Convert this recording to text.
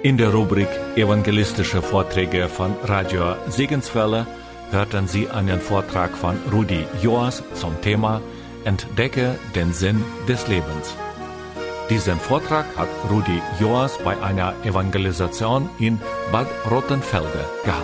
In der Rubrik Evangelistische Vorträge von Radio Segenswelle hörten Sie einen Vortrag von Rudi Joas zum Thema Entdecke den Sinn des Lebens. Diesen Vortrag hat Rudi Joas bei einer Evangelisation in Bad Rottenfelde gehalten.